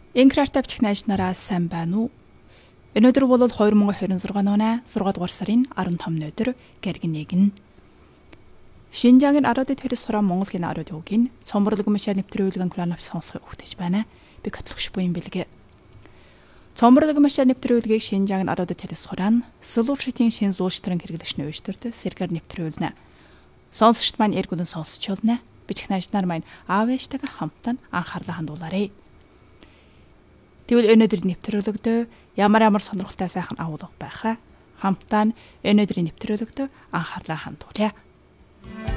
Инкрарт авчих найз нараа сайн байна уу? Өнөөдөр бол 2026 оны 6 дугаар сарын 15 өдөр гэргэн нэгэн. Шинжаагийн 10-д төрөс хороо Монголын 10-д үгийн цомрлог машаа нэвтрүүлгэн кланавч сонсох өгтөж байна. Би котлогч буян бэлгээ. Цомрлог машаа нэвтрүүлгийг Шинжаагийн 10-д төрөс хороо Solution-ийн шин зуулштрын хэрэглэгчний өөрчлөлтөд сэргээр нэвтрүүлнэ. Сонсогчд маань эргүүлэн сонсч болно. Бичих найз нар маань аав ээжтэйгээ хамтдаа анхаарлаа хандуулаарай. Тэгвэл өнөөдрийн нэвтрүүлэгтээ ямар сонирхолтой сайхан агуулга байхаа хамтдаа өнөөдрийн нэвтрүүлэгтээ анхаарлаа хандуулъя.